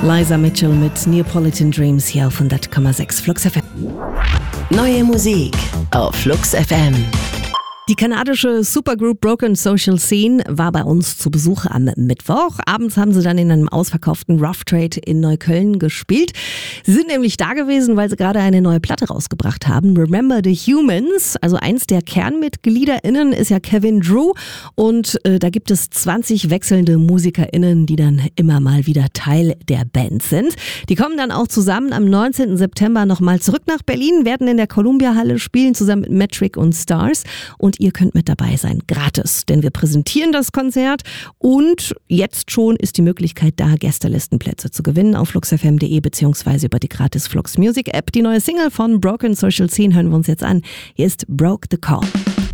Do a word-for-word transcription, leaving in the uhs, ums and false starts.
Liza Mitchell mit Neapolitan Dreams hier auf hundert Komma sechs Flux F M. Neue Musik auf Flux F M. Die kanadische Supergroup Broken Social Scene war bei uns zu Besuch am Mittwoch. Abends haben sie dann in einem ausverkauften Rough Trade in Neukölln gespielt. Sie sind nämlich da gewesen, weil sie gerade eine neue Platte rausgebracht haben. Remember the Humans, also eins der KernmitgliederInnen ist ja Kevin Drew. Und äh, da gibt es zwanzig wechselnde MusikerInnen, die dann immer mal wieder Teil der Band sind. Die kommen dann auch zusammen am neunzehnten September nochmal zurück nach Berlin, werden in der Columbia-Halle spielen, zusammen mit Metric und Stars. Und ihr könnt mit dabei sein, gratis, denn wir präsentieren das Konzert und jetzt schon ist die Möglichkeit da, Gästelistenplätze zu gewinnen auf fluxfm punkt de beziehungsweise über die gratis Flux Music App. Die neue Single von Broken Social Scene hören wir uns jetzt an. Hier ist Broke the Call.